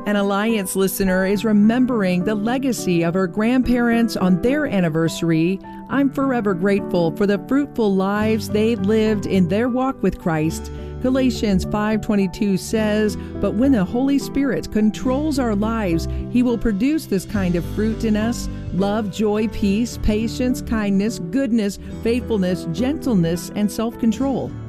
An Alliance listener is remembering the legacy of her grandparents on their anniversary. I'm forever grateful for the fruitful lives they lived in their walk with Christ. Galatians 5:22 says, "But when the Holy Spirit controls our lives, He will produce this kind of fruit in us: love, joy, peace, patience, kindness, goodness, faithfulness, gentleness, and self-control."